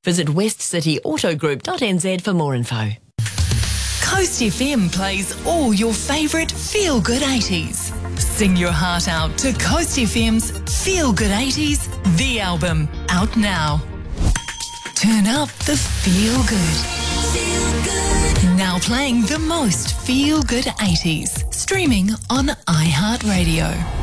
Visit westcityautogroup.nz for more info. Coast FM plays all your favourite feel-good 80s. Sing your heart out to Coast FM's Feel Good 80s, the album, out now. Turn up the feel good. Now playing the most feel good 80s. Streaming on iHeartRadio.